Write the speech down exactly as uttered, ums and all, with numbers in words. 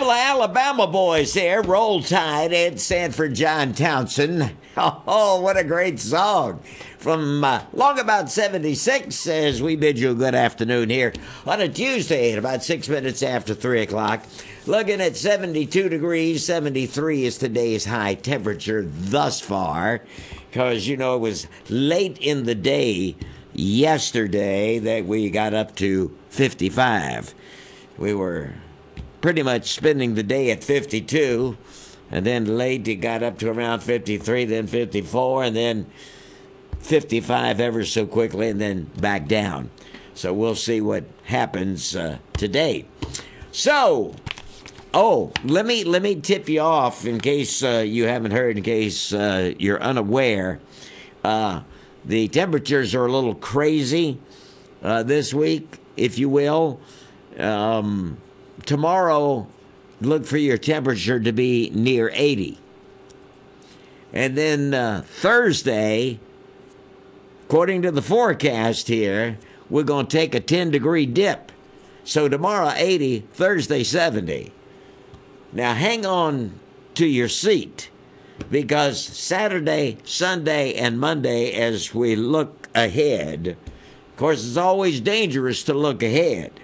couple of Alabama boys here. Roll Tide, Ed Sanford, John Townsend. Oh, what a great song. From uh, long about seventy-six, as we bid you a good afternoon here on a Tuesday at about six minutes after three o'clock. Looking at seventy-two degrees, seventy-three is today's high temperature thus far. Because, you know, it was late in the day yesterday that we got up to fifty-five. We were pretty much spending the day at fifty-two, and then late it got up to around fifty-three, then fifty-four, and then fifty-five ever so quickly, and then back down. So we'll see what happens uh, today. So, oh, let me let me tip you off in case uh, you haven't heard, in case uh, you're unaware. Uh, the temperatures are a little crazy uh, this week, if you will. Um, tomorrow, look for your temperature to be near eighty. And then uh, Thursday, according to the forecast here, we're going to take a ten-degree dip. So tomorrow, eighty, Thursday, seventy. Now, hang on to your seat, because Saturday, Sunday, and Monday, as we look ahead, of course, it's always dangerous to look ahead.